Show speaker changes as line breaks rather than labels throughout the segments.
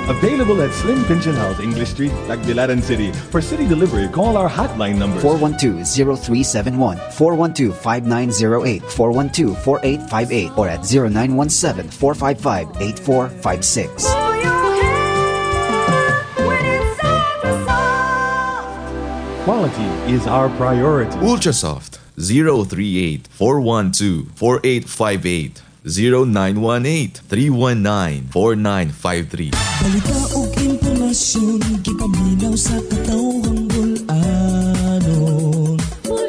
Available at Slim Pension House, English Street, Tagbilaran City. For city delivery, call our hotline numbers
412-0371, 412-5908, 412-4858, or at 0917-455-8456.
Quality is our priority.
Ultrasoft 038-412-4858, 0918-319-4953.
Balita o impormasyon, gipaminaw sa katawang bulanon.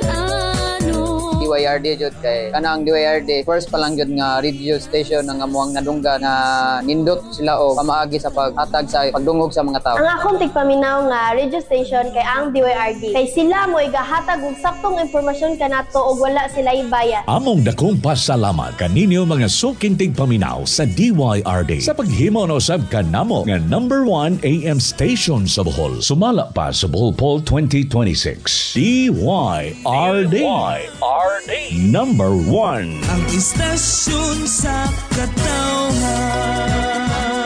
DYRD jud kay kanang DYRD first pa lang jud nga radio station nga amuang nadungga na nindot sila og pamaagi sa paghatag sa pagdungog sa mga tawo.
Ang akong tigpaminaw nga radio station kay ang DYRD kay sila mo igahatag og saktong impormasyon kanato og wala sila ibayad.
Among dakong pasalamat kaninyo mga suking tigpaminaw sa DYRD sa paghimo na usab kanamo nga number 1 AM station sa Bohol. Sumala pa sa Bohol Poll 2026. DYRD. Number 1.
Ang istasyon sa katawhan.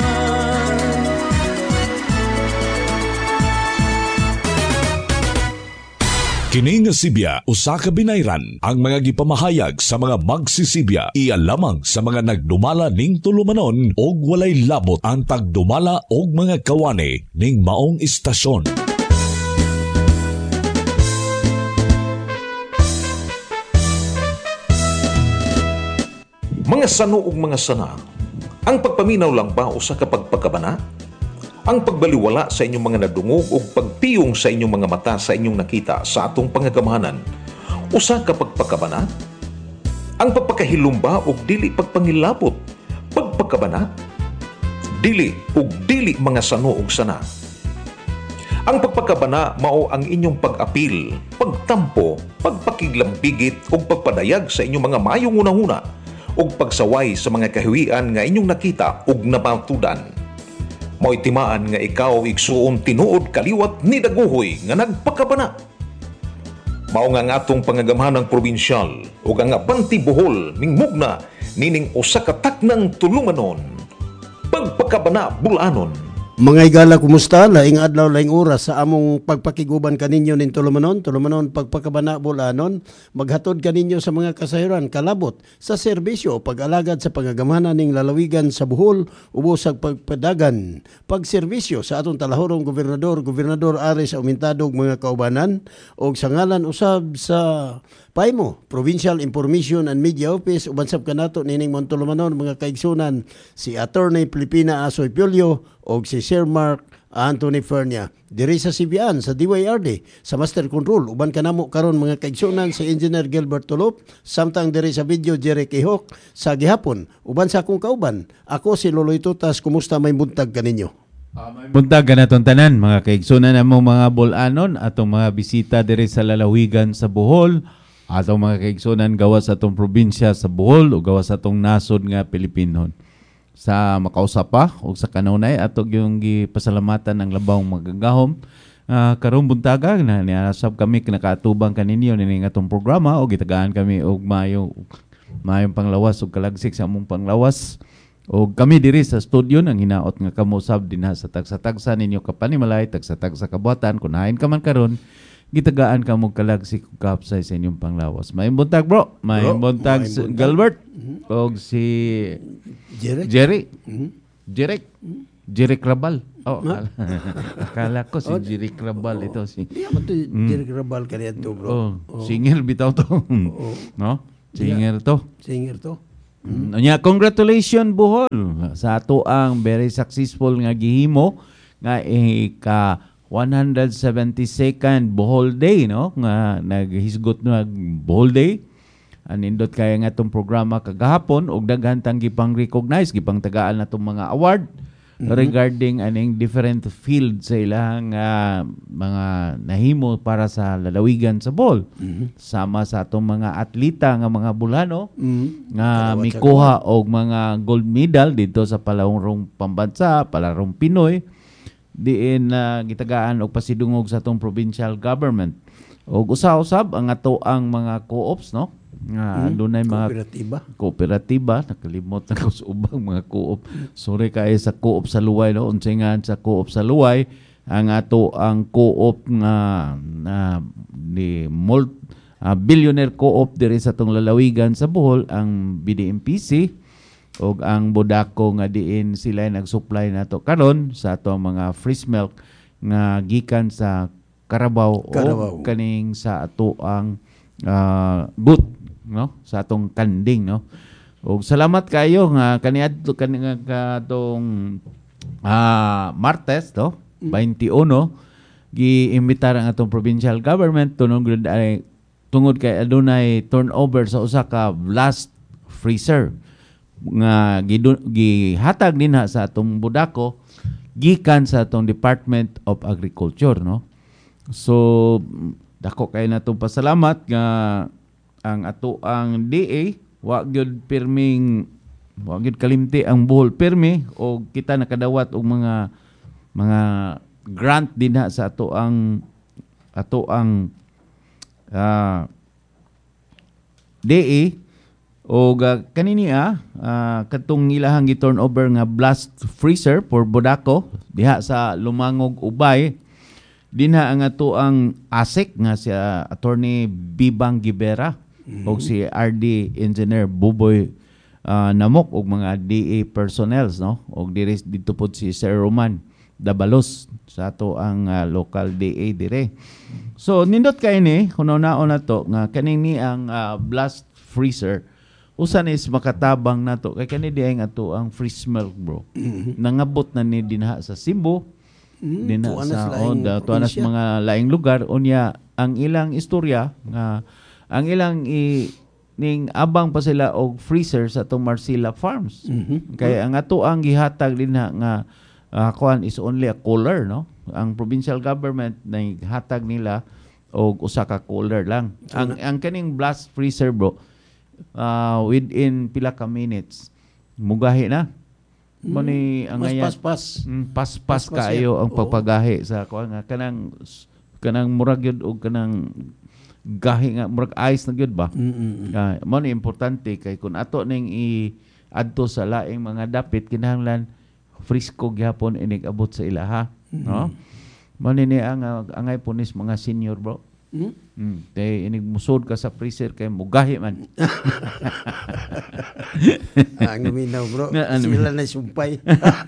Kini nga Sibya, usa ka binayran ang mga gipamahayag sa mga magsisibya. Iya lamang sa mga nagdumala ning tulumanon og walay labot ang pagdumala og mga kawani ning maong istasyon.
Mga sano ug mga sana, ang pagpaminaw lang ba usa ka pagpakabana? Ang pagbaliwala sa inyong mga nadungog ug pagpiyong sa inyong mga mata sa inyong nakita sa atong pangagamahanan, usa ka pagpakabana? Ang pagpakahilom ba ug dili pagpangilabot, pagpakabana? Dili ug dili mga sano ug sana. Ang pagpakabana mao ang inyong pag-apil, pagtampo, pagpakiglambigit ug pagpadayag sa inyong mga mayong unahuna ug pagsaway sa mga kahiwian nga inyong nakita ug napatudan. Mao'y timaan nga ikaw igsuon tinuod kaliwat ni daguhoy nga nagpakabana. Mao nga ang atong pangagamahanang probinsyal ug ang Abante Bohol mingmugna nining usa ka taknang tulumanon. Pagpakabana Bulanon.
Mga igala, kumusta? Laing adlaw, laing oras sa among pagpakiguban kaninyo nin tulumanon pagpakabana Bulanon. Maghatod kaninyo sa mga kasahiran, kalabot sa serbisyo, pag-alagad sa pangagamahanan ning lalawigan sa Bohol, ubos sa pagpadagan, pagserbisyo sa atong talahorong gobernador Ares Aumentadog mga kaubanan, o sa ngalan usab sa PAIMO, Provincial Information and Media Office, ubansab kanato nining Montulumanon mga kaigsunan, si Attorney Filipina Asoy Piolio o si Sir Mark Anthony Fernia. Diri sa CBN, sa DYRD, sa Master Control, uban kanamo karon mga kaigsunan si Engineer Gilbert Tulop, samtang diri sa video Jerry Kihok, sa gihapon, uban sa akong kauban, ako si Loloy Tutas, kumusta may buntag kaninyo?
Buntag kanatong tanan, mga kaigsunan among mga Bulanon, atong mga bisita diri sa lalawigan sa Bohol, atong mga kaigsunan gawas sa atong probinsya sa Bohol o gawas sa atong nasod nga Pilipinon. Sa makausap pa o sa kanunay atong yung gipasalamatan ng labawng magagahom. Karong buntaga na niasab kami nakatubang kaninyo ning atong programa o gitagaan kami og mayong panglawas o kalagsik sa among panglawas. O kami diri sa studio nang hinaot nga kamo usab dinha sa tagsa-tagsa ninyo kapanimalay, tagsa-tagsa kabuhatan kunahin ka man karon gitagaan ka mo kalagsik ug kapsay sa inyong panglawas. Maayong buntag bro, maayong buntag Gilbert og si Jerry. Jerry Crabal. Oh, akala ko si Jerry Crabal ito si.
Jerry Crabal kaniya to bro.
Singer bitaw to. No? Singer to. Nya congratulations Bohol sa ato ang very successful nga gihimo nga ka 172nd Bohol Day, no? Nga naghisgot na Bohol Day. Anindot kaya nga itong programa kagahapon og daghan tang gipang recognize, gipang tagaan na itong mga award regarding aning different field sa ilang mga nahimo para sa lalawigan sa Bohol. Sama sa atong mga atleta nga mga Bulano nga mikuha og mga gold medal dito sa palarong pambansa, palarong Pinoy. Diin gitagaan og pasidungog sa atong provincial government. Og usa-usab ang ato ang mga co-ops, no? Dunay mga kooperatiba, nakalimot na ko sa ubang mga co-op. Sorry kayo sa co-op sa Luway, no? Unsay nga sa co-op sa Luway, ang co-op nga ni billionaire co-op diri sa tong lalawigan sa Bohol, ang BDMPC, og ang Bodako nga diin sila nag-supply nato karon sa ato mga fresh milk nga gikan sa Carabao. O kaning sa ato ang booth, no, sa atong kanding, no. Og salamat kayo nga kaniadto katong Martes, no, 21 giimbitar ang atong provincial government tungod kay adunay turnover sa usa ka blast freezer nga gihatag dinha sa atong Bodako gikan sa atong Department of Agriculture, no. So dako kay natong pasalamat nga ang ato ang DA wa gyud kalimti ang Bohol pirmi o kita nakadawat og mga grant dinha sa ato ang DA o kanini katong ilahang gi-turnover nga blast freezer for Bodako diha sa Lumangog, Ubay. Dinha ang ato ang ASEC nga si Attorney Bibang Gibera o si RD Engineer Buboy Namok og mga DA personnels, no, og dito po si Sir Roman Dabalos sa ato ang local DA dire. So nindot kay ni kuno-naon nato nga kaning ni ang blast freezer usan is makatabang nato kay kani diay nga ato ang fresh milk, bro. Nangabot na ni dinha sa Cebu, dinha sa tuanas mga laing lugar unya ang ilang istorya nga ang ilang ning abang pa sila og freezer sa atong Marcilla Farms. Kaya ang ato ang gihatag dinha nga kuan is only a cooler, no. Ang provincial government naghatag nila og usa ka cooler lang. Ang kaning blast freezer, bro, within pila ka minutes mugahi na. Mo ni ang paspas kaayo ang pagpagahi sa kuan nga kanang murag yun og kanang gahi nga murag ice na gyud ba. Mo ni importante kay kun ato ning adto sa laing mga dapit kinahanglan frisco gyapon inig abot sa ilaha, no. Mo ni ang angay punis mga senior, bro. Tay inig musod ka sa freezer kay mugahi man.
Ang minaw, bro. Sila na sumpay.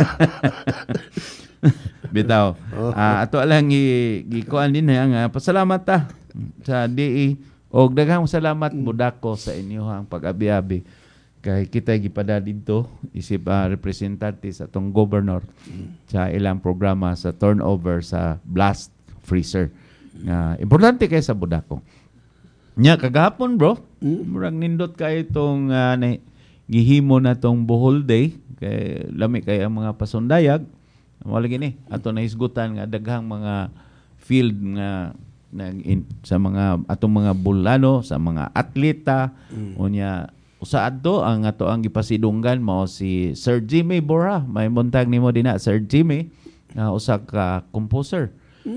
Bitaw. Ato lang gikuan din nga pasalamat ta sa DE og daghang salamat Bodako sa inyong pag-abi-abi kay kita gipada didto isip representante sa atong governor sa ilang programa sa turnover sa blast freezer. Importante kay sa Bodako. Nya kagahapon, bro, murag nindot kay itong gihimo na tong Bohol Day kay lami kay ang mga pasundayag. Wala gini ato na hisgutan nga daghang mga field nga sa mga atong mga bulano sa mga atleta unya usaad to ang ato ang gipasidunggan mao si Sir Jimmy Bora. May montag nimo dinha Sir Jimmy usa ka composer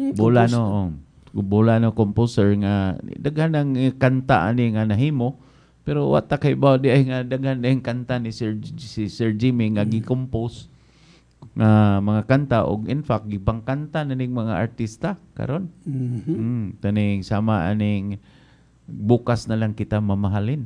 bulano composer nga daghan ang kanta ani nga nahimo pero wata kay ba di ay nga daghan ang kanta ni Sir Jimmy nga gi-compose mga kanta og in fact gibang kanta na ning mga artista karon. Taning sama aning bukas na lang kita mamahalin.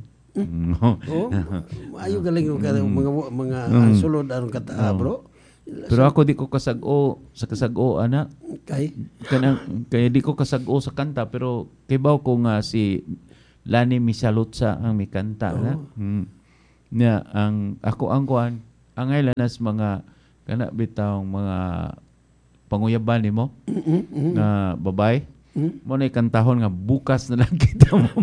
Ayo galing mga sulod aron kata, bro.
Pero ako di ko kasag-o sa kasag-o ana kay di ko kasag-o sa kanta pero kibaw ko nga si Lani Misalutsa ang may kanta na. Ang ako ang kuan angay lanas mga kana bitawng mga panguyaban nimo na babay mo na kantahon nga bukas na lang kita mo.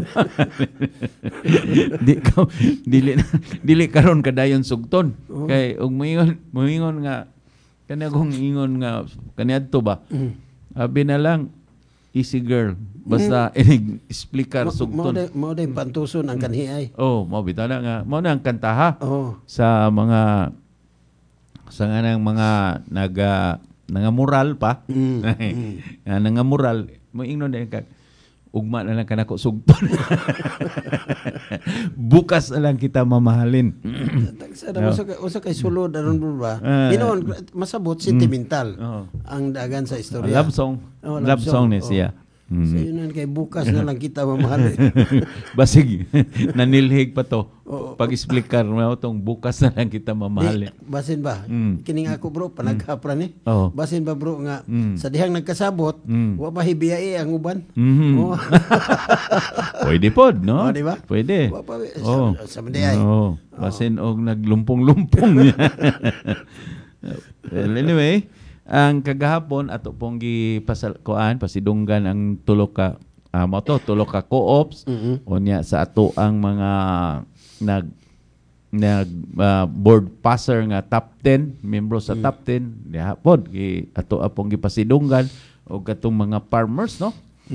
dili karon kadayon sugton kay og moingon nga kanagong ingon nga kaniadto ba abi na lang easy girl basta inig explicar sugton
mo day pantuson ang kanhiay
mo bitala nga mo na ang kantaha sa mga sa nga mga nangamural pa nangamural mo ingnon din kag ugma na lang kanako sugton. Bukas na lang kita mamahalin.
Sana usa kay sulod aron ba? Binoon masabot sentimental ang dagan sa istorya.
Love song. Love song ni siya.
So yun kay bukas na lang kita mamahalin.
Basig nanilhig pa to. Pag-explicar mo tong bukas na lang kita mamahalin.
Basin ba? Kining ako bro panaghapra ni. Basin ba bro nga sa dihang nagkasabot, wa ba hibiyai ang uban?
Pwede pod, no?
Di ba?
Pwede.
Wa pa sa manday.
Basin og naglumpong-lumpong niya. Well, anyway, ang kagahapon ato pong pasidunggan ang tulo ka co-ops unya sa ato ang mga board passer nga top 10 membro sa top 10 gihapon ato apong gipasidunggan og katong mga farmers no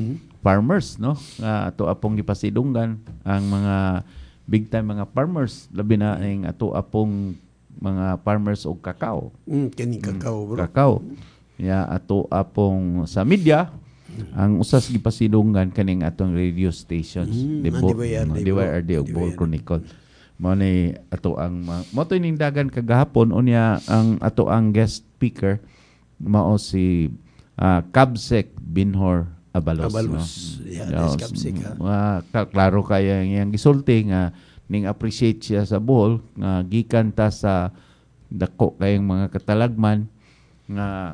ato apong gipasidunggan ang mga big time mga farmers labi na ang ato apong mga farmers og kakao.
Kini kakao bro.
Kakao. Ya ato apong sa media ang usas gipasidunggan kaning atong radio stations. DYRD ug Bohol Chronicle. Mao ni ato ang mo to ning dagan kagahapon unya ang ato ang guest speaker mao si Kabsek Binhor Abalos. No?
Yes, Kabsek.
Klaro kaya yang gisulti nga ning appreciate siya sa Bohol nga gikan ta sa dako kayong mga katalagman nga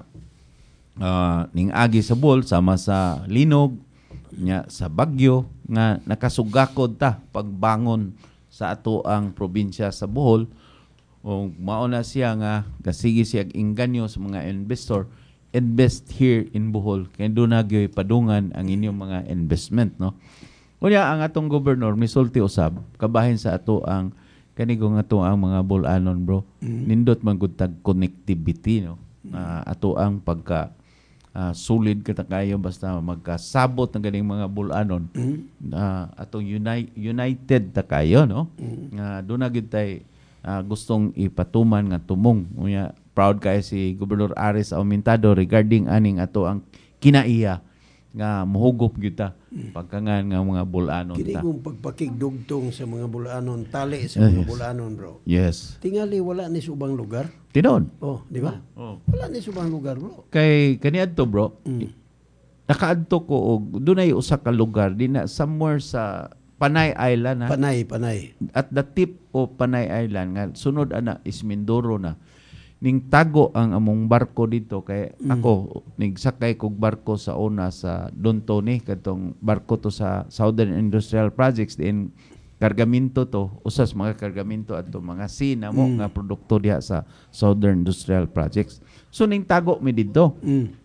ning agi sa Bohol sama sa linog nya sa bagyo nga nakasugakod ta pagbangon sa ato ang probinsya sa Bohol o mao na siya nga kasigi siya inganyo sa mga investor invest here in Bohol kay do na gyoy padungan ang inyong mga investment no. Unya ang atong gobernador misulti usab kabahin sa ato ang kanigong ato ang mga bulanon bro. Nindot man gud tag connectivity no. Ato ang pagka solid kita kayo basta magkasabot ng ganing mga bulanon. Atong united ta kayo no. Nga do na gid tay gustong ipatuman nga tumong. Unya proud kay si Gobernador Aris Aumentado regarding aning ato ang kinaiya nga muhugop kita pagkangan nga mga bulanon ta.
Kini kung pagpakigdugtong sa mga bulanon, tali sa mga bulanon bro.
Yes.
Tingali wala ni subang lugar.
Tinon.
Di ba? Wala ni subang lugar bro.
Kay kaniadto bro. Nakaadto ko og dunay usa ka lugar dinha somewhere sa Panay Island ha.
Panay.
At the tip of Panay Island nga sunod ana is Mindoro na. Ning tago ang among barko dito kay ako nigsakay kog barko sa una sa Dontone katong barko to sa Southern Industrial Projects din kargamento to usas mga kargamento adto mga sina mo nga produkto diha sa Southern Industrial Projects. So ning tago mi didto.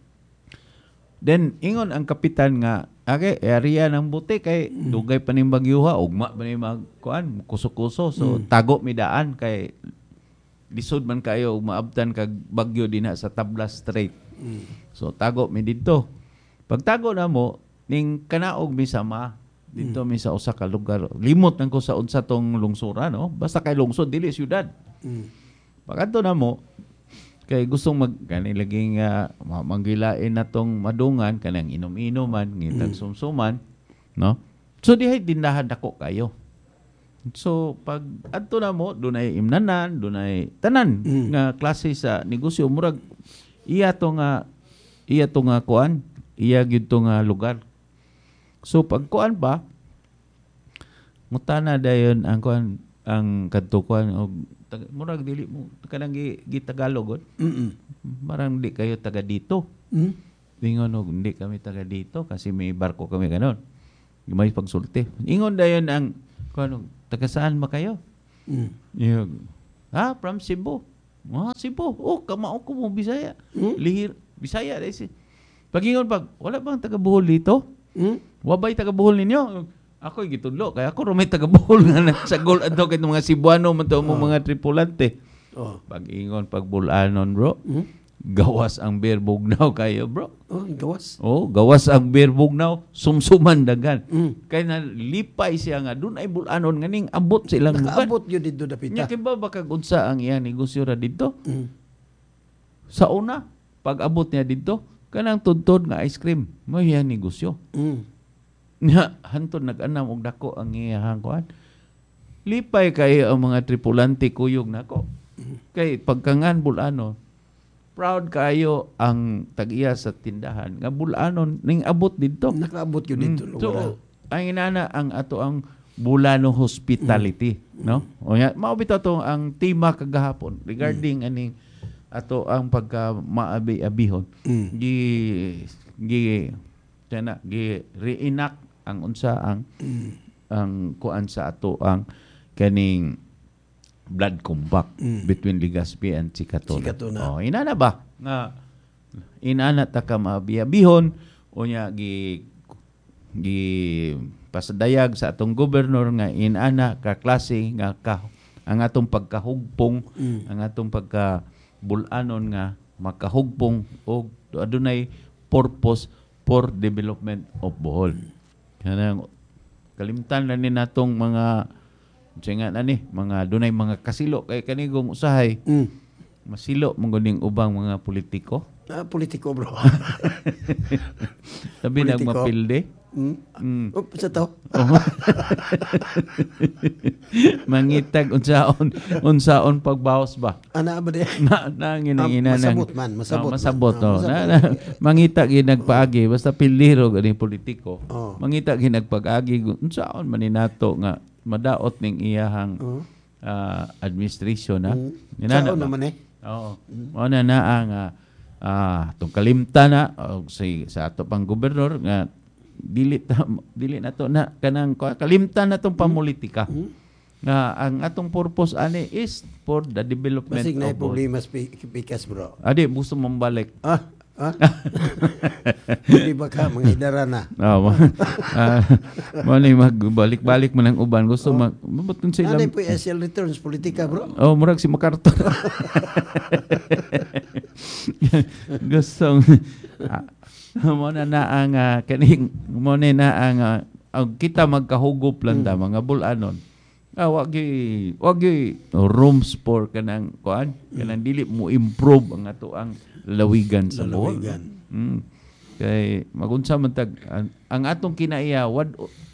Then ingon ang kapitan nga area ng buti kay dugay pa ning bagyuha ugma pa ni magkuan kuso-kuso so tago mi daan kay lisod man kayo maabtan kag bagyo dinha sa Tablas Strait. So tago mi didto. Pagtago na mo ning kanaog mi sama dito mi sa usa ka lugar. Limot nang ko sa unsa tong lungsura no. Basta kay lungsod dili syudad. Pagadto na mo kay gustong kani laging manggilain natong madungan kanang inom-inoman ngitag sumsuman no. So dihay dindahan dako kayo. So pag adto na mo dunay imnanan, dunay tanan nga klase sa negosyo murag iya to nga kuan, iya gyud to nga lugar. So pag kuan pa mutana dayon ang kuan ang kadto kuan og murag dili mo kanang gitagalog marang di kayo taga dito. Ingon og hindi kami taga dito kasi may barko kami kanon. May pagsulti. Ingon dayon ang kuan taga saan ba kayo? From Cebu. Cebu. Kamao ko mo Bisaya. Lihir Bisaya dai. Pagingon wala bang taga Bohol dito? Wabay taga Bohol ninyo? Ako gitudlo kay ako rumay taga Bohol nga nagsagol adto kay mga Cebuano man to mga tripulante. Pagingon bulanon bro. Gawas ang beer bugnaw kayo bro.
Gawas.
Gawas ang beer bugnaw, sumsuman dagan. Kay nalipay siya nga doon ay bulanon nga ning abot silang lugar.
Abot yun dito dapita.
Nya kay ba baka unsa ang iyang negosyo ra dito? Sa una, pag abot niya dito, kanang tudtod nga ice cream, mo iyang negosyo. Nya hantod nag-anam og dako ang iyahang kuan. Lipay kay ang mga tripulante kuyog nako. Kay pagkangan bulanon, proud kayo ang tag-iya sa tindahan nga bulanon ning abot didto.
Nakaabot yun dito.
So, ang inana ang ato ang bulano hospitality, no? O ya, mao bitaw to ang tema kagahapon regarding aning ato ang pagka maabi-abihon. Gi reenact ang unsa ang kuan sa ato ang kaning blood compact between Legazpi and Chicatona. Oh, inana ba nga inana ta ka maabi-abihon o nya gi pasadayag sa atong gobernador nga inana ka klase nga ang atong pagkahugpong ang atong pagkabulanon nga makahugpong og adunay purpose for development of Bohol. Kanang kalimtan na ni natong mga nga ni mga dunay mga kasilo kay kanigong usahay. Masilo mong ning ubang mga politiko.
Politiko bro.
Sabi nagmapilde.
Sa to.
Mangitag unsaon pagbawas ba?
Ana ba di?
Ina
masabot man, masabot.
Masabot no. Mangitag ginagpaagi basta pildiro gani politiko. Mangitag ginagpag-agi unsaon man ni nato nga madaot ning iyahang administration na.
Sao naman
Oo. Mao na ang tong kalimtan na sa ato pang gobernador nga dili na to na kanang kalimtan na tong pamulitika. Nga ang atong purpose ani is for the development
Basig na
of
problema pikas bro.
Adi gusto mambalik.
Hindi ba ka mga idara na?
Manay magbalik-balik man ang uban gusto mabutun sila.
Ano po SL returns politika bro?
Murag si MacArthur. Gusto mo na ang kaning mo na ang kita magkahugop lang ta mga bulanon. Wag rooms for kanang kuan kanang dili mo improve ang ato ang lawigan sa Bohol. Kay magunsa man tag ang atong kinaiya wa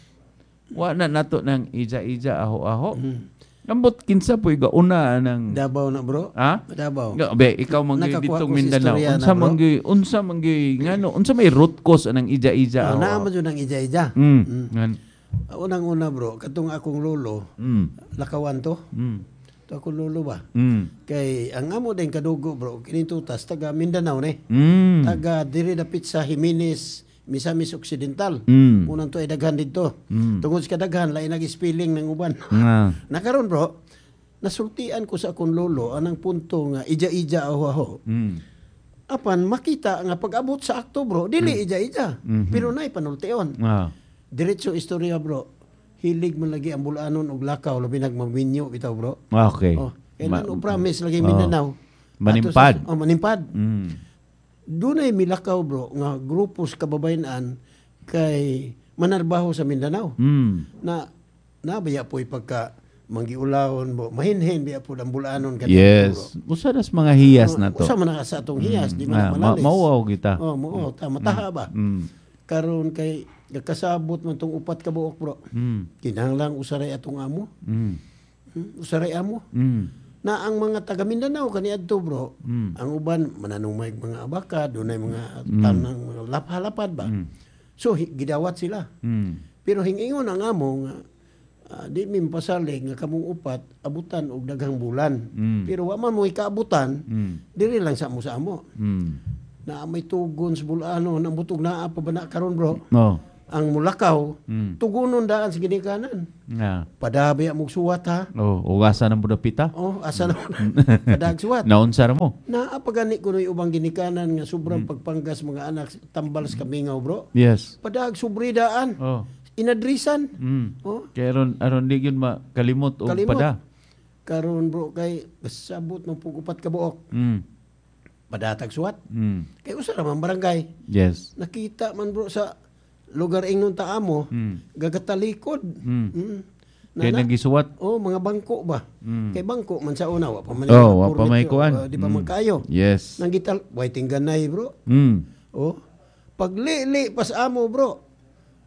na nato nang ija-ija aho-aho. Nambot kinsa poy gauna nang
Davao na bro?
Ha?
Davao.
Be ikaw manggi ditong Mindanao. Unsa manggi ngano unsa may root cause anang ija-ija aho.
Naa man jud ang ija-ija. Unang-una bro, katong akong lolo, lakawan to. To akong lolo ba? Kay ang amo din kadugo bro, kinintutas taga Mindanao ni. Taga diri dapit sa Jimenez, Misamis Occidental. Unang to ay daghan dito. Tungod sa kadaghan lain nag-spelling ng uban. Nakaron bro, nasultian ko sa akong lolo anang punto nga ija-ija aho-aho. Apan makita nga pag-abot sa akto bro, dili ija-ija. Pero nay panultion. Diretso istorya bro. Hilig man lagi ang bulanon og lakaw labi nagmaminyo bitaw bro.
Okay.
Kailan promise lagi Mindanao.
Manimpad.
Manimpad. Dunay milakaw bro nga grupo sa kababayan kay manarbaho sa Mindanao. Na nabaya po'y pagka manggiulawon mo mahinhin biya po ang bulanon kanito.
Yes. Usa das mga hiyas na to.
Usa man sa atong hiyas di man malalis.
Mauaw kita.
Mauaw mataha ba. Karon kay kasabot man tong upat ka buok bro. Kinahanglan usaray atong amo. Usaray amo. Na ang mga taga Mindanao kaniadto bro, ang uban mananumay mga abaka, dunay mga tanang mga laphalapad ba. So gidawat sila. Pero hingingon ang amo nga di mi pasalig nga kamong upat abutan og daghang bulan. Pero wa man mo ikaabutan, diri lang sa amo. Na may tugon sa bulano nang butog naa pa ba na karon bro? Ang mulakaw, tugunon daan sa ginikanan. Padabi ang suwat ha.
Asa ng budapita?
Asa na padag suwat.
Naunsa mo?
Naapagani ko na ubang ginikanan nga sobrang pagpanggas mga anak tambal sa kamingaw bro.
Yes.
Padag subridaan. Inadrisan.
Kaya aron di yun makalimot o pada.
Karon bro kay sabot ng pugupat ka buok. Padatag suwat. Kay usa ra man barangay.
Yes.
Nakita man bro sa lugar ingnon ta amo, gagatalikod.
Kaya nagisuwat?
Mga bangko ba? Kay bangko man sa una, wa pa man.
Wa pa may kuan.
Di pa magkayo.
Yes.
Nanggital, waiting ganay bro. Paglili pas amo bro.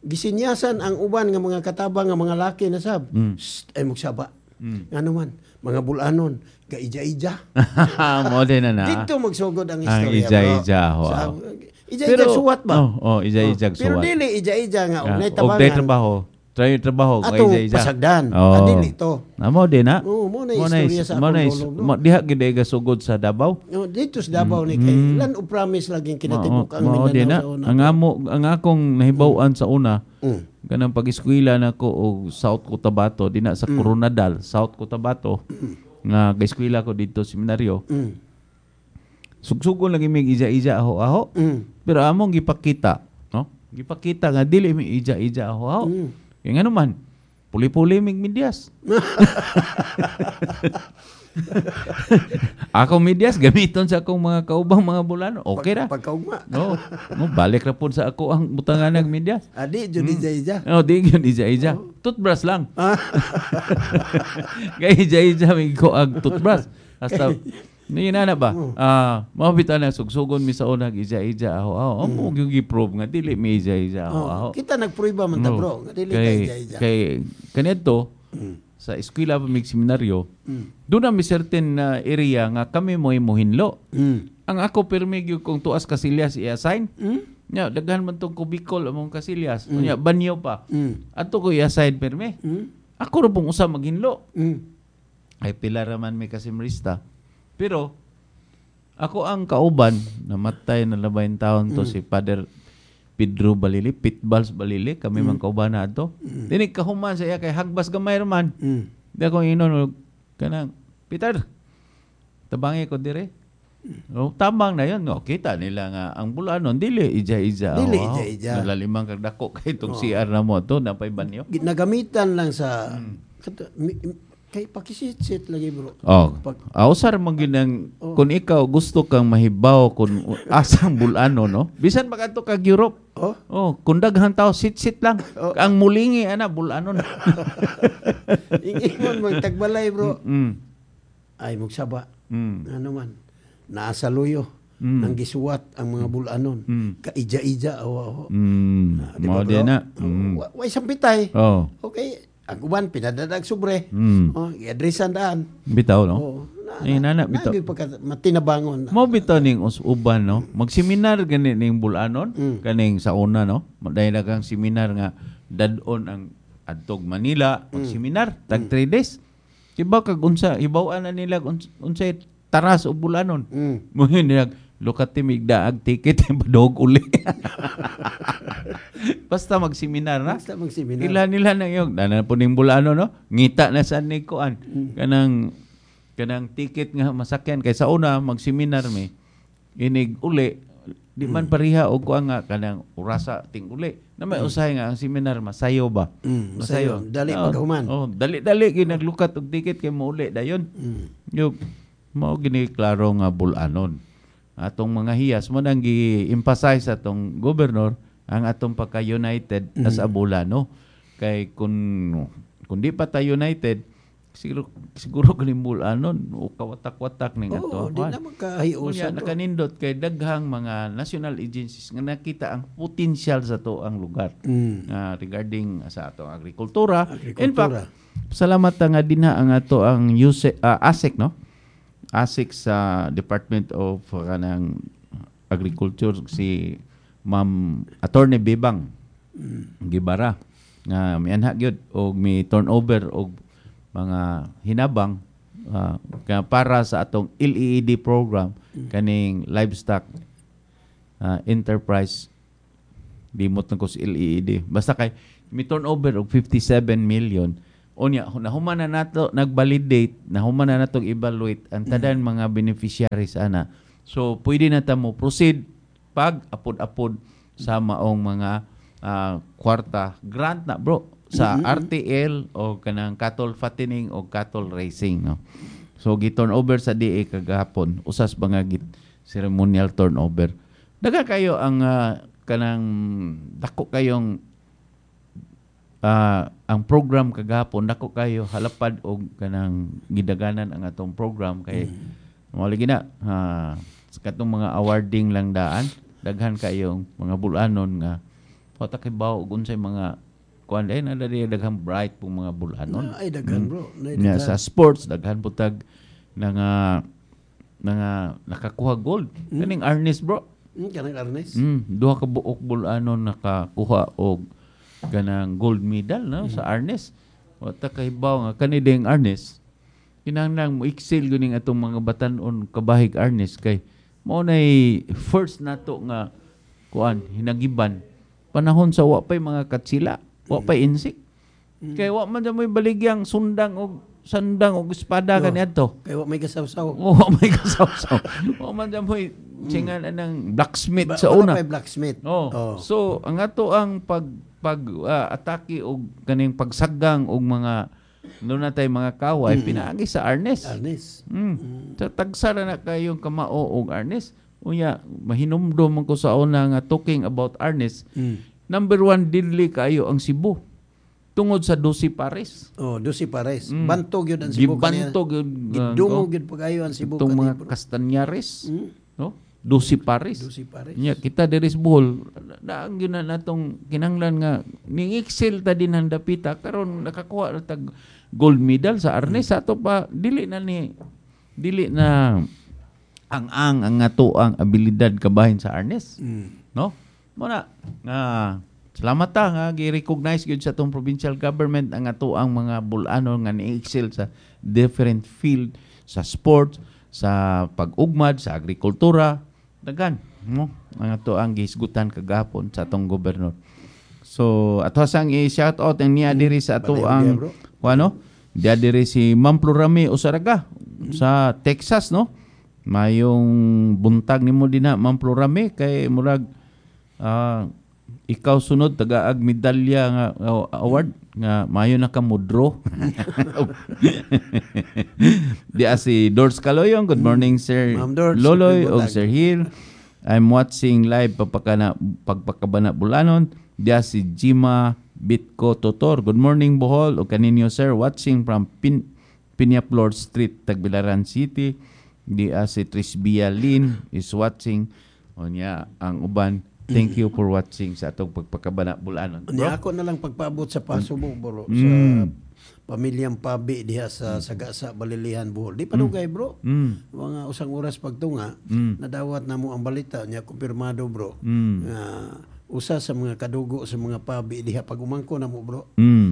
gisinyasan ang uban nga mga katabang nga mga laki na sab. Ay magsaba. Ano man, mga bulanon, gaija-ija.
Mo din na.
Dito magsugod ang
Ang
istorya.
ija-ija, wow.
Ija-ija suwat ba?
Ija-ija
Pero
suwat.
dili ija-ija nga
Ah,
unay
og day
tabangan.
trabaho. Try trabaho kay
Atong
ija-ija.
pasagdan.
Oh.
Dili to.
Mo din na.
Mo na istorya sa akong lolo.
Diha gid ay gasugod sa Davao.
Dito sa Davao ni kay lan o promise laging kinatibuk ang
Mao din na.
Mindanao sa una.
Ang akong nahibaw-an sa una. Kanang pag-eskwela nako og South Cotabato dinha sa Coronadal, South Cotabato. Nga ga-eskwela ko dito seminaryo. Sugsugon lagi mig ija-ija aho-aho. Pero among gipakita, no? Gipakita nga dili mi ija-ija aho-aho. Kaya nga naman, puli-puli mig medyas. Ako medyas gamiton sa akong mga kaubang mga bulano. Okay ra.
Pagkaugma.
No, balik ra pud sa ako ang butangan ng medyas.
Adi jud ija-ija.
Di yun ija-ija. Toothbrush lang. Kaya ija-ija mig ko ang toothbrush. Hasta na ba? Mabitan na sugsugon mi sa unang ija-ija aho-aho. Amo yung gi-prove nga dili mi ija-ija aho-aho.
Kita nagpruiba man ta bro, nga dili ka ija-ija.
Kay kanito sa eskwela pa mig seminaryo, doon na may certain area nga kami mo'y mohinlo. Ang ako permi gyud kung tuas kasilyas i-assign. Nya daghan man tong kubikol among kasilyas. Nya banyo pa. Ato ko i-assign permi. Ako ra pong usa maghinlo. Ay pila ra man may kasimrista. Pero ako ang kauban namatay na labayin taon to si Father Pedro Balili, Pitballs Balili, kami man kauban na ato. Dinig kahuman sa iya kay hagbas gamay raman. Di ako inon kanang Peter. Tabangi ko dire. Tambang na yun. Kita nila nga ang bulanon dili ija-ija.
Dili ija-ija.
Nalalimang kagdako kay itong CR na mo to napay banyo.
Ginagamitan lang sa kay pakisit-sit lagi bro.
Usar man ginang kung ikaw gusto kang mahibaw kung asang bulano no. Bisan pag kag Europe. Kung daghan tao sit-sit lang. Ang mulingi ana bulanon.
Ingon mo tagbalay bro. Ay magsaba. Ano man. Naasa luyo. Ang gisuwat ang mga bulanon. Kaija-ija awa.
Mao din na.
Way sampitay. Okay. Ang uban pinadadag sobre. I-addressan daan.
Bitaw no. Bitaw.
Matinabangon.
Mo bitaw ning uban no. Magseminar gani ning bulanon kaning sa una no. Dahil kang seminar nga dadon ang adtog Manila magseminar tag 3 days. Kibaw kag unsa ibaw-an na nila unsay taras o bulanon. Mo nila lukati migdaag ticket padog uli. Basta magseminar na.
Basta magseminar.
Nila na yung dana po ning bulano no. Ngita na sa ni kuan. Kanang ticket nga masakyan kay sa una magseminar mi. Inig uli di man pariha og kuan nga kanang orasa ting uli. Na may usahay nga ang seminar masayo ba?
Masayo. Dali paghuman.
Dali ginaglukat og ticket kay mo uli dayon. Yung mao gini klaro nga bulanon. Atong mga hiyas mo nang gi-emphasize atong gobernador ang atong pagka-united as a bulano. Kay kung di pa ta united, siguro kaning bulanon o kawatak-watak ning ato.
Di na magkahiusa.
Nakanindot kay daghang mga national agencies nga nakita ang potential sa to ang lugar regarding sa atong agrikultura. In fact, salamat nga dinha ang ato ang ASEC no. ASIC sa Department of kanang Agriculture si Ma'am Attorney Bebang Gibara nga mianha gyud og mi turnover og mga hinabang para sa atong LEED program kaning livestock enterprise limot na ko si LEED basta kay mi turnover og 57 million. Unya, nahuman na nato, nag-validate, nahuman na nato evaluate ang tadan mga beneficiaries ana. So, pwede na ta mo proceed pag apod-apod sa maong mga kwarta grant na bro sa RTL o kanang cattle fattening o cattle racing no. So, gi-turnover sa DA kagahapon, usas mga ceremonial turnover. Daga kayo ang kanang dako kayong ang program kagahapon nako kayo halapad og kanang gidaganan ang atong program kay mao lagi na sa katong mga awarding lang daan daghan kayong mga bulanon nga Patakibaw og unsay mga kuan na daghang bright pong mga bulanon.
Ay daghan bro.
Nya sa sports daghan putag nga nakakuha gold. Kaning Arnis bro.
Kanang Arnes.
Duha ka buok bulanon nakakuha og ganang gold medal no sa Arnis. Patakibaw nga kani ding Arnis. Kinahanglan mo excel guning atong mga batan-on kabahig Arnis kay mao nay first nato nga kuan hinagiban panahon sa wa pay mga katsila, wa pay insik. Kay wa man moy baligyang sandang og espada kaniadto.
Kay wa may kasawsaw.
Wa may kasawsaw. Wa man moy singan anang blacksmith sa una.
Wala pay blacksmith.
So ang ato ang pag atake og kaning pagsaggang og mga doon na tayo mga kaway, pinaagi sa Arnes. Sa tagsara na kayong kamao og Arnes. Unya, mahinumdom ko sa una nga talking about Arnes. Number 1, dili kayo ang Cebu. Tungod sa 12 pares.
12 pares. Bantog yun ang Cebu.
Gibantog yun.
Gidungog yun pag-ayo ang Cebu.
Itong mga Castañares. No? 12 pares.
12 pares.
Kita diri sa Bohol, daang yun na natong kinanglan nga, ning excel ta din ang dapita, karon nakakuha na tag gold medal sa Arnes. Ato pa, dili na ang ato ang abilidad kabahin sa Arnes. No? Muna, salamat ta nga gi-recognize gyud sa atong provincial government ang ato ang mga bulano nga ni-excel sa different field, sa sports, sa pag-ugmad, sa agrikultura, dagan, no? Ang ato ang gihisgutan kagapon sa atong gobernador. So, ato sang i-shout out ang niya diri sa ato ang diya diri si Ma'am Florami Usaraga sa Texas, no? Mayong buntag nimo dinha Ma'am Florami kay murag ikaw sunod tagaag medalya nga award nga mayo na ka mudro. Di si Dors Caloyong, good morning Sir Loloy og Sir Hill. I'm watching live pagpakabana Bulanon. Di si Jima Bitco Totor, good morning Bohol og kaninyo sir, watching from Piñaplor Street, Tagbilaran City. Di si Trisbia Lin is watching. Onya ang uban. Thank you for watching sa atong pagpakabana Bulanon.
Ako na lang pagpaabot sa Pasubo bro sa pamilyang Pabi diha sa Sagasa Balilihan Bohol. Di pa dugay bro. Mga usang oras pagtunga nadawat namo ang balita nya kumpirmado bro. Usa sa mga kadugo sa mga Pabi diha pag umangko namo bro.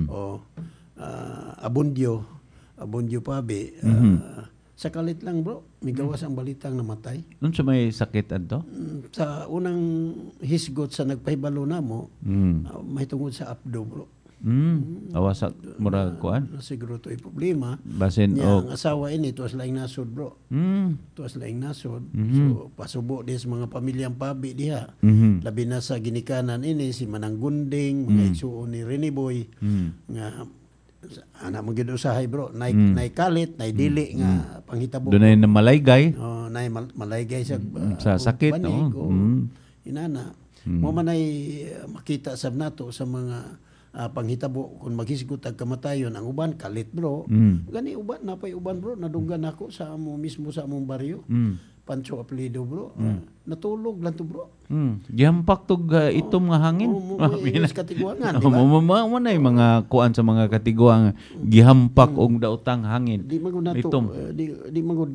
Abundio Pabi. Sa kalit lang bro, may gawas ang balitang namatay.
Ano sa may sakit adto?
Sa unang hisgot sa nagpahibalo namo, may tungod sa abdo bro.
Awasak murag kuan.
Siguro to problema.
Basin
ang asawa ini tuwas laing nasod bro. Tuwas laing nasod. So pasubo di sa mga pamilyang Pabi diha. Labi na sa ginikanan ini si Manang Gunding, mga igsuon ni Rene Boy nga ana mo gid usahay bro, nay kalit, nay dili nga panghitabo.
Dunay na malaygay.
Nay malaygay
sa sakit
banig, inana. Mo man ay makita sab nato sa mga panghitabo kung maghisgot ag kamatayon ang uban kalit bro. Gani uban napay uban bro nadunggan ako sa amo mismo sa among baryo. Pancho apelido bro. Natulog lang to bro.
Gihampak tog itom nga hangin.
Katiguangan, di ba?
Mo na mga kuan sa mga katiguang gihampak og daotang hangin.
Di magud nato di magud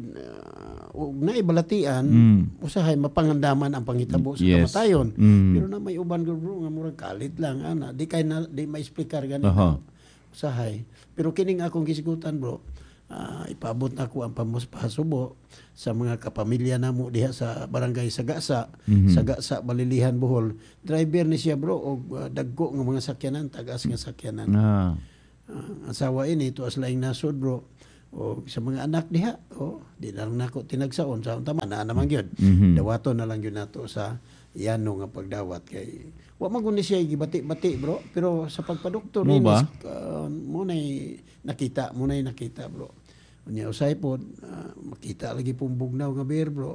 naibalatian usahay mapangandaman ang panghitabo sa kamatayon. Pero na may uban bro nga murag kalit lang ana di kay na di ma-explicar ganito. Usahay. Pero kining akong gisigutan bro, ipaabot na ako ang pasubo sa mga kapamilya namo diha sa barangay Sagasa, Sagasa Balilihan Bohol. Driver ni siya bro og dagko nga mga sakyanan, tagas nga sakyanan. Asawa ini tuas laing nasod bro. O sa mga anak diha, di na lang nako tinagsaon sa tama na naman gyud. Dawaton na lang gyud nato sa yano nga pagdawat kay wa man guni siya gibati-bati bro, pero sa pagpadoktor ni mo nay nakita bro. Unya usay pod makita lagi pong bugnaw nga beer bro.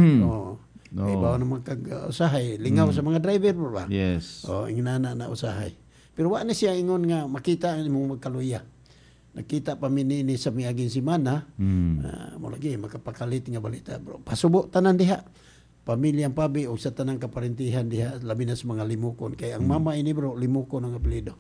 Ibaw naman kag usahay lingaw sa mga driver bro ba.
Yes.
Inginana na usahay. Pero wa na siya ingon nga makita imong magkaluya. Nakita pa minini sa miaging semana, mo lagi makapakalit nga balita bro. Pasubo tanan diha. pamilyang Pabi o sa tanang kaparintihan diha labi na sa mga limukon kay ang mama ini bro limukon ang apelyido.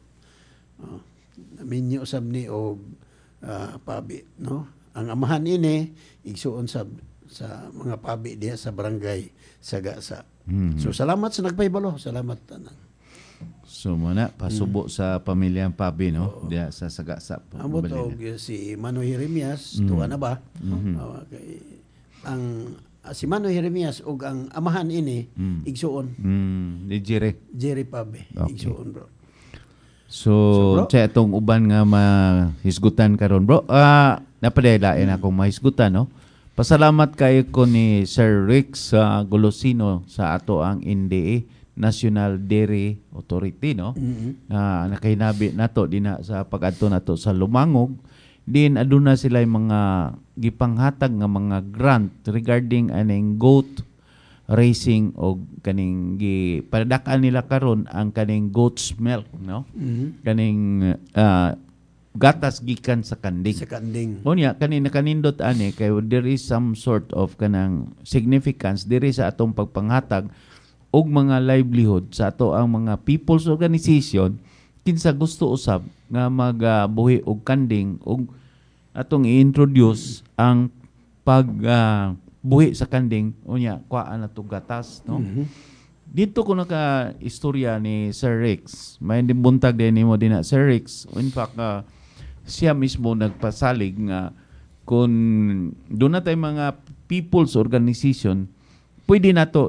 Minyo sab ni og Pabi, no? Ang amahan ini igsuon sa mga Pabi diha sa barangay Sagasa. So salamat sa nagpahibalo, salamat tanan.
So muna pasubo sa pamilyang Pabi, no? Diya sa Sagasa.
Amo to si Manoy Jeremias, tuwa na ba? Kay ang si Manoy Jeremias ug ang amahan ini igsuon.
Ni
Jerry Pabi,
Okay.
igsuon bro.
So,
bro?
sa itong uban nga mahisgutan karon bro, napadaylain akong mahisgutan, no? Pasalamat kayo ko ni Sir Rick sa Golosino sa ato ang NDA, National Dairy Authority, no? Nakahinabi nato din sa pag-adto nato sa Lumangog. Din aduna sila yung mga gipanghatag nga mga grant regarding aning goat racing o kaning gipadadakan nila karon ang kaning goat's milk, no? Kaning gatas gikan sa kanding.
Sa kanding.
Unya kanina kanindot ani kay there is some sort of kanang significance diri sa atong pagpanghatag og mga livelihood sa ato ang mga people's organization kinsa gusto usab nga magbuhi og kanding og atong i-introduce ang buhi sa kanding unya kuhaan ato gatas, no? Dito ko naka istorya ni Sir Rex. May buntag din nimo din na Sir Rex. In fact, siya mismo nagpasalig nga kung doon na tayo mga people's organization, pwede na to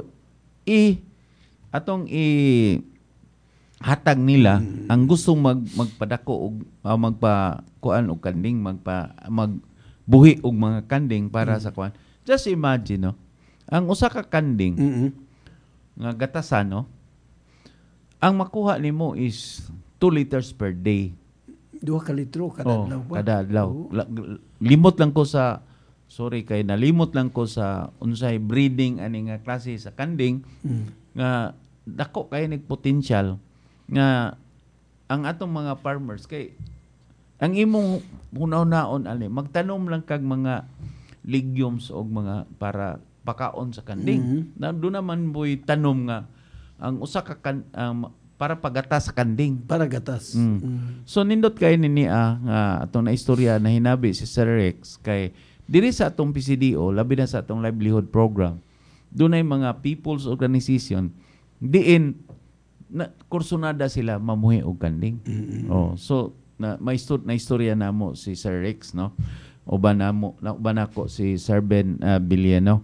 hatag nila ang gustong magpadako og magpakuan og kanding, magbuhi og mga kanding para sa kuan. Just imagine, no? Ang usa ka kanding nga gatasan, no? Ang makuha nimo is 2 liters per day.
2 ka litro kada adlaw ba?
Kada adlaw. Limot lang ko sa nalimot lang ko sa unsay breeding ani nga klase sa kanding nga dako kay nig potential nga ang atong mga farmers kay ang imong hunaw-naon ani magtanom lang kag mga legumes og mga para pakaon sa kanding. Doon naman boy tanom nga ang usa ka para pagatas sa kanding.
Para gatas.
So nindot kay nini nga atong na istorya na hinabi si Sir Rex kay diri sa atong PCDO labi na sa atong livelihood program. Dunay mga people's organization diin na kursunada sila mamuhi og kanding. So na istorya namo si Sir Rex, no? Uban ako si Sir Ben Biliano.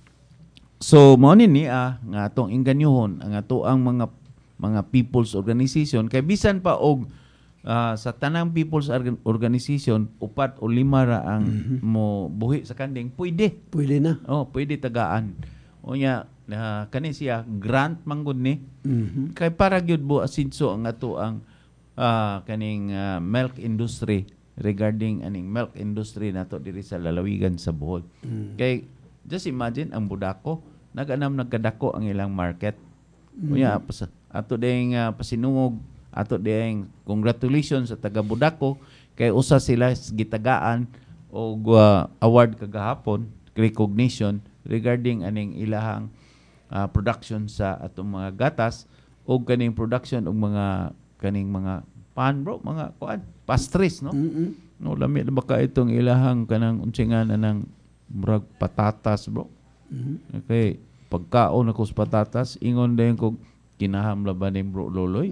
So mo ni nga atong inganyuhon ang ato ang mga people's organization kay bisan pa og sa tanang people's organization 4 o 5 ra ang mo buhi sa kanding pwede
na
pwede tagaan unya kani siya grant manggod ni kay para gyud bo asinso ang ato ang kaning milk industry regarding aning milk industry nato diri sa lalawigan sa Bohol. Kay just imagine ang Budako nagkadako ang ilang market. Unya ato ding pasinungog ato ding congratulations sa taga Budako kay usa sila gitagaan og award kagahapon recognition regarding aning ilahang production sa atong mga gatas o kaning production og mga kaning mga pan bro mga kuan pastries, no? No lami na baka itong ilahang kanang unsingan ng murag patatas bro. Okay, pagkaon ako sa patatas ingon dayon ko kinaham laban ni bro Loloy.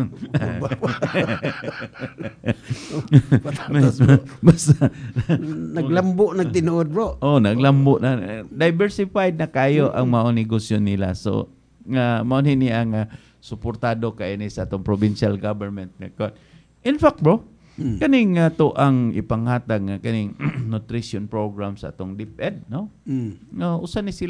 Basta
naglambo nagtinuod bro.
Naglambo na diversified na kayo ang mao negosyo nila. So mao ni ang suportado kay ni sa atong provincial government. In fact bro, kaning to ang ipanghatag nga kaning nutrition program sa atong DepEd, no? Usa ni sila